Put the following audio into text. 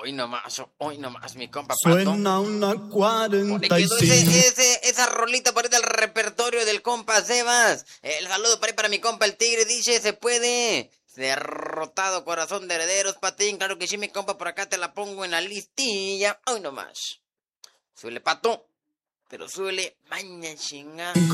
hoy nomás, mi compa Pato. Suena una Le quedó 45. esa rolita para el repertorio del compa Sebas. El saludo para mi compa el Tigre, dice, se puede. Derrotado corazón de herederos, Patín. Claro que sí, mi compa, por acá te la pongo en la listilla. Hoy nomás. Suele Pato, pero suele maña chinga.